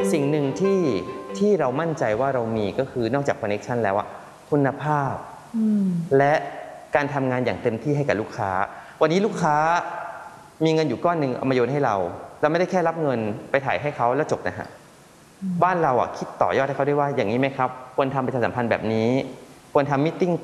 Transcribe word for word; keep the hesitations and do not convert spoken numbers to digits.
สิ่งหนึ่งที่ที่เรามั่นใจว่าเรามีก็คือนอกจากคอนเนคชันแล้วอะคุณภาพและการทำงานอย่างเต็มที่ให้กับลูกค้าวันนี้ลูกค้ามีเงินอยู่ก้อนหนึ่งเอามาโยนให้เราเราไม่ได้แค่รับเงินไปถ่ายให้เขาแล้วจบนะฮะบ้านเราอ่ะคิดต่อยอดให้เขาได้ว่าอย่างนี้ไหมครับควรทำประชาสัมพันธ์แบบนี้ควรทำมิทติ้ง